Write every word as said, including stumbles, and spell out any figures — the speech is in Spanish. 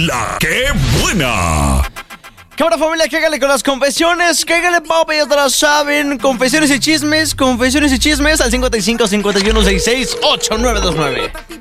La ¡Qué Buena! Cámara familia, cáigale con las confesiones, cáigale papi, ya te lo saben. Confesiones y chismes, confesiones y chismes al cincuenta y cinco, cincuenta y uno, sesenta y seis, ochenta y nueve veintinueve.